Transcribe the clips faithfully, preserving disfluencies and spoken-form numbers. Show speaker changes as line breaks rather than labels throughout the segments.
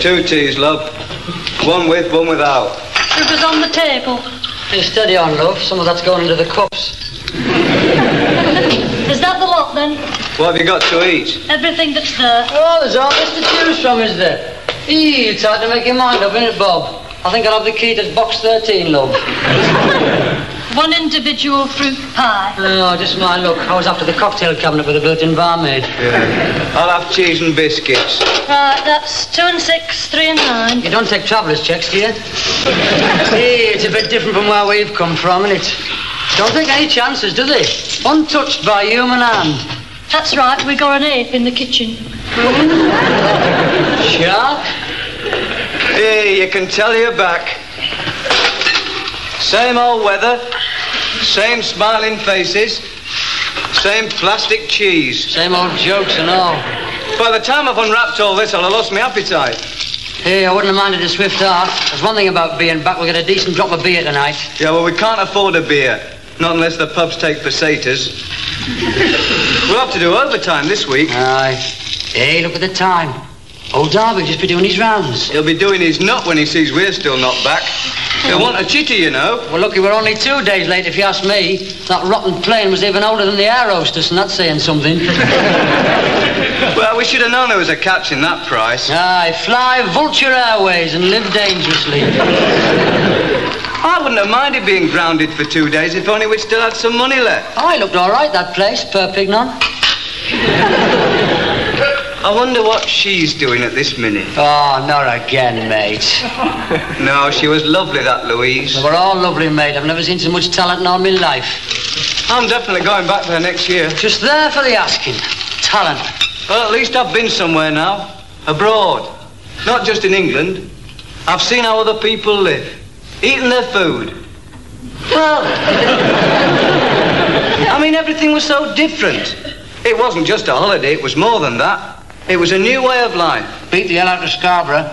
Two teas, love. One with, one without.
Sugar's on the table.
Hey, steady on, love. Some of that's going into the cups.
Is that the lot, then?
What have you got to eat?
Everything that's there.
Oh, there's all this to choose from, is there? Eee, it's hard to make your mind up, isn't it, Bob? I think I'll have the key to box thirteen, love.
One individual fruit pie.
No, just my luck. I was after the cocktail cabinet with a built-in barmaid.
Yeah. I'll have cheese and biscuits.
Right, that's two and six, three and nine.
You don't take travellers' checks, do you? Hey, it's a bit different from where we've come from, isn't it? Don't take any chances, do they? Untouched by human hand.
That's right, we got an ape in the kitchen.
Sharp?
Hey, you can tell you're back. Same old weather, same smiling faces, same plastic cheese.
Same old jokes and all.
By the time I've unwrapped all this, I'll have lost my appetite.
Hey, I wouldn't have minded a swift half. There's one thing about being back, we'll get a decent drop of beer tonight.
Yeah, well, we can't afford a beer. Not unless the pubs take pesetas. We'll have to do overtime this week.
Aye. Hey, look at the time. Old Darby'll just be doing his rounds.
He'll be doing his nut when he sees we're still not back. He'll want a chitty, you know.
Well, lucky we're only two days late, if you ask me. That rotten plane was even older than the air hostess, and that's saying something.
Well, we should have known there was a catch in that price.
Aye, fly Vulture Airways and live dangerously.
I wouldn't have minded being grounded for two days if only we'd still had some money left.
Oh, it looked all right, that place, Perpignan.
I wonder what she's doing at this minute.
Oh, not again, mate.
No, she was lovely, that Louise.
They were all lovely, mate. I've never seen so much talent in all my life.
I'm definitely going back there next year.
Just there for the asking. Talent.
Well, at least I've been somewhere now. Abroad. Not just in England. I've seen how other people live. Eating their food. Well, I mean, everything was so different. It wasn't just a holiday, it was more than that. It was a new way of life.
Beat the hell out of Scarborough.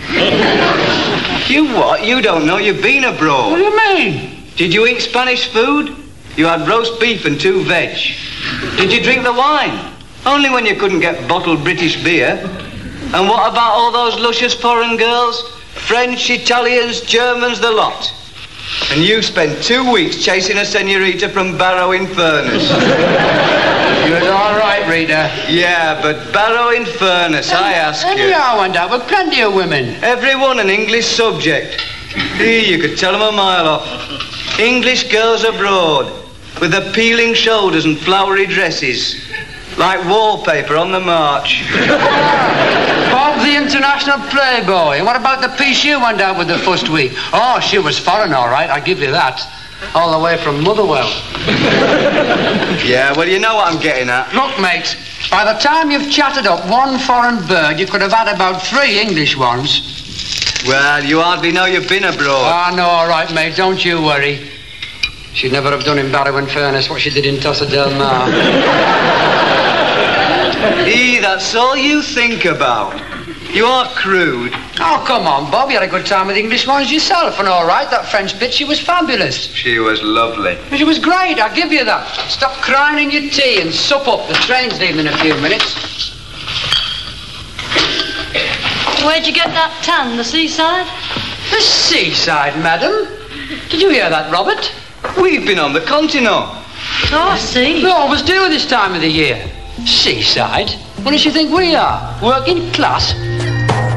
You what? You don't know. You've been abroad.
What do you mean?
Did you eat Spanish food? You had roast beef and two veg. Did you drink the wine? Only when you couldn't get bottled British beer. And what about all those luscious foreign girls? French, Italians, Germans, the lot. And you spent two weeks chasing a senorita from Barrow-in-Furness.
You was all right, Rita.
Yeah, but Barrow-in-Furness, I ask
and
you.
And I went out with plenty of women.
Every one an English subject. Here, you could tell them a mile off. English girls abroad, with appealing shoulders and flowery dresses, like wallpaper on the march.
Bob, the international playboy. And what about the piece you went out with the first week? Oh, she was foreign, all right, I give you that. All the way from Motherwell.
Yeah, well, you know what I'm getting at.
Look, mate, by the time you've chatted up one foreign bird, you could have had about three English ones.
Well, you hardly know you've been abroad.
Ah, no, all right, mate, don't you worry. She'd never have done in Barrow-in-Furness what she did in Tossa del Mar.
E, that's all you think about. You are crude.
Oh, come on, Bob. You had a good time with English ones yourself, and all right, that French bitch, she was fabulous.
She was lovely.
She was great, I'll give you that. Stop crying in your tea and sup up. The train's leaving in a few minutes.
Where'd you get that tan, the seaside?
The seaside, madam? Did you hear that, Robert?
We've been on the continent.
Oh, I see.
We always do this time of the year. Seaside? What does she think we are? Working class?